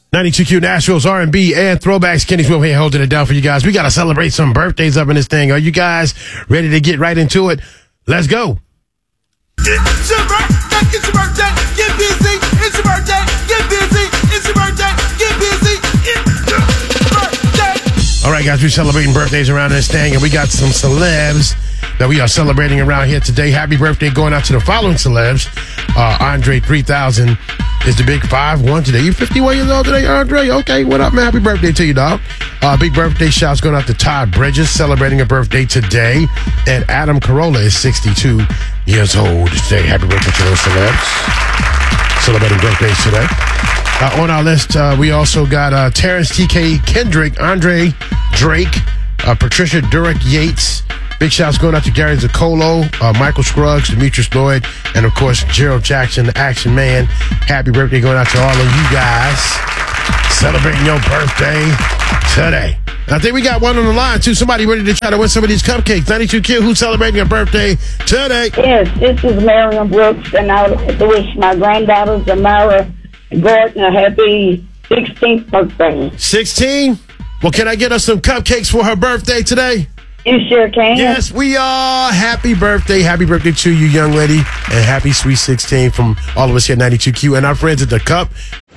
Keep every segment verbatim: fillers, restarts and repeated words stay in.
ninety-two Q Nashville's R and B and throwbacks. Kenny's Will here holding it down for you guys. We got to celebrate some birthdays up in this thing. Are you guys ready to get right into it? Let's go. It's your birthday. It's your birthday. Get busy. It's your birthday. Get busy. It's your birthday. Get busy. It's your birthday. All right, guys, we're celebrating birthdays around this thing, and we got some celebs that we are celebrating around here today. Happy birthday going out to the following celebs. Uh, Andre three thousand is the big five one today. You fifty-one years old today, Andre? Okay, what up, man? Happy birthday to you, dog. Uh, big birthday shouts going out to Todd Bridges, celebrating a birthday today. And Adam Carolla is sixty-two years old today. Happy birthday to those celebs. Celebrating birthdays today. Uh, on our list, uh, we also got uh, Terrence T K Kendrick, Andre Drake, uh, Patricia Durick Yates. Big shouts going out to Gary Zaccolo, uh, Michael Scruggs, Demetrius Lloyd, and of course, Gerald Jackson, the Action Man. Happy birthday going out to all of you guys celebrating your birthday today. And I think we got one on the line, too. Somebody ready to try to win some of these cupcakes. ninety-two Q, who's celebrating a birthday today? Yes, this is Marion Brooks, and I would like to wish my granddaughter, Zamara Gordon, a happy sixteenth birthday. sixteen? Well, can I get us some cupcakes for her birthday today? You sure can. Yes, we are. Happy birthday. Happy birthday to you, young lady. And happy sweet sixteen from all of us here at ninety-two Q and our friends at The Cup.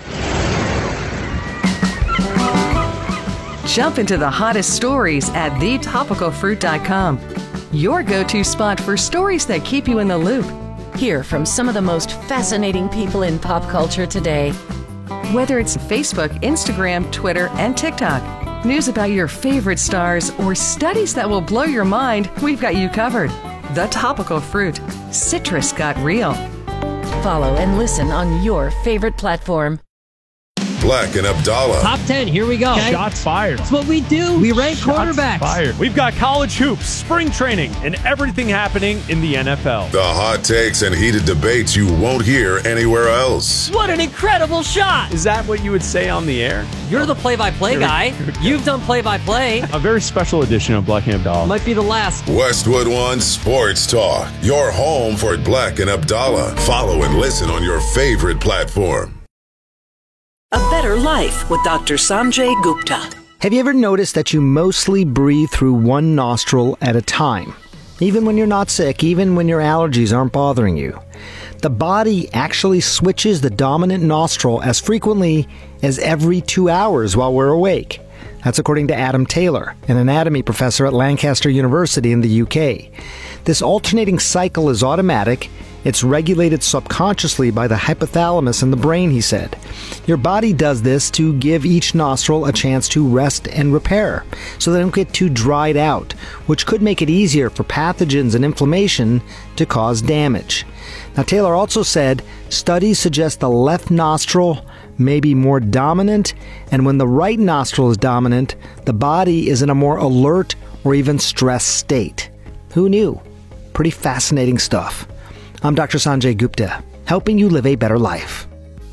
Jump into the hottest stories at the topical fruit dot com. Your go-to spot for stories that keep you in the loop. Hear from some of the most fascinating people in pop culture today. Whether it's Facebook, Instagram, Twitter, and TikTok, news about your favorite stars, or studies that will blow your mind, we've got you covered. The Topical Fruit. Citrus got real. Follow and listen on your favorite platform. Black and Abdallah. Top ten, here we go. Okay. Shots fired. That's what we do. We rank Shots quarterbacks. Fired. We've got college hoops, spring training, and everything happening in the N F L. The hot takes and heated debates you won't hear anywhere else. What an incredible shot. Is that what you would say on the air? You're the play-by-play guy. You've done play-by-play. A very special edition of Black and Abdallah. Might be the last. Westwood One Sports Talk. Your home for Black and Abdallah. Follow and listen on your favorite platform. A Better Life with Doctor Sanjay Gupta. Have you ever noticed that you mostly breathe through one nostril at a time? Even when you're not sick, even when your allergies aren't bothering you. The body actually switches the dominant nostril as frequently as every two hours while we're awake. That's according to Adam Taylor, an anatomy professor at Lancaster University in the U K. This alternating cycle is automatic. It's regulated subconsciously by the hypothalamus in the brain, he said. Your body does this to give each nostril a chance to rest and repair, so they don't get too dried out, which could make it easier for pathogens and inflammation to cause damage. Now, Taylor also said studies suggest the left nostril may be more dominant, and when the right nostril is dominant, the body is in a more alert or even stressed state. Who knew? Pretty fascinating stuff. I'm Doctor Sanjay Gupta, helping you live a better life.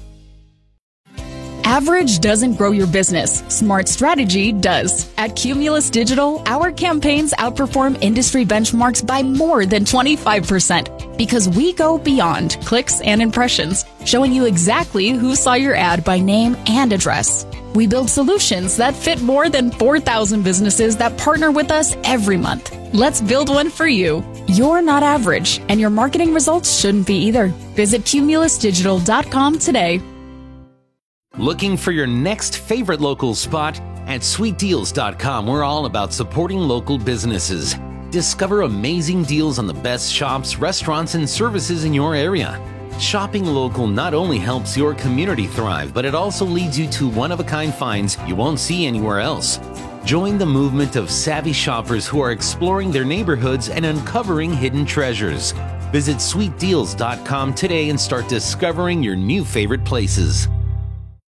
Average doesn't grow your business. Smart strategy does. At Cumulus Digital, our campaigns outperform industry benchmarks by more than twenty-five percent because we go beyond clicks and impressions, showing you exactly who saw your ad by name and address. We build solutions that fit more than four thousand businesses that partner with us every month. Let's build one for you. You're not average, and your marketing results shouldn't be either. Visit cumulus digital dot com today. Looking for your next favorite local spot? At sweet deals dot com, we're all about supporting local businesses. Discover amazing deals on the best shops, restaurants, and services in your area. Shopping local not only helps your community thrive, but it also leads you to one-of-a-kind finds you won't see anywhere else. Join the movement of savvy shoppers who are exploring their neighborhoods and uncovering hidden treasures. Visit sweet deals dot com today and start discovering your new favorite places.